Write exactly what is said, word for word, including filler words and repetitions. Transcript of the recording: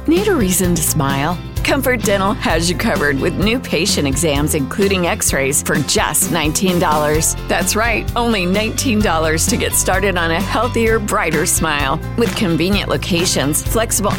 Need a reason to smile? Comfort Dental has you covered with new patient exams, including x-rays, for just nineteen dollars. That's right, only nineteen dollars to get started on a healthier, brighter smile. With convenient locations, flexible